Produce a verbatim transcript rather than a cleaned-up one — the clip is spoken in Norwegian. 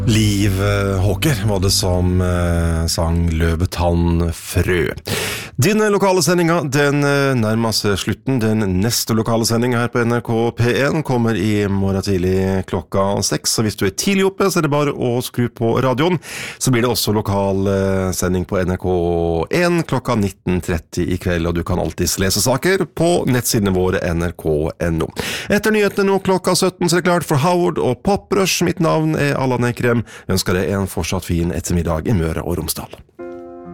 Liv Håker var det som eh, sang Løvetann Frø. Din lokale sendinga, den eh, nærmer seg slutten. Den neste lokale sendinga her på N R K P en kommer i morgen tidlig klokka seks. Så hvis du er tidlig oppe, så er det bare å skru på radioen. Så blir det også lokal eh, sending på N R K en klokka nitten tretti i kveld, og du kan alltids lese saker på nettsidene våre N R K punktum N O. Etter nyhetene nå klokka sytten så er det klart for Howard og Pop Rush. Mitt navn er Allan Ekrem. Jeg ønsker deg en fortsatt fin ettermiddag i Møre og Romsdal.